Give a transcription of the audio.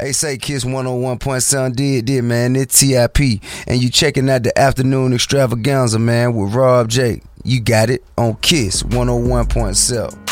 Hey, say Kiss 101.7 did, man. It's TIP. And you checking out the Afternoon Extravaganza, man, with Rob J. You got it on Kiss 101.7.